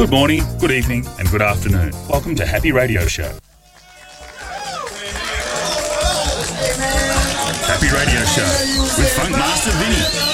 Good morning, good evening, and good afternoon. Welcome to Happy Radio Show. Happy Radio Show with Funk Master Vinny.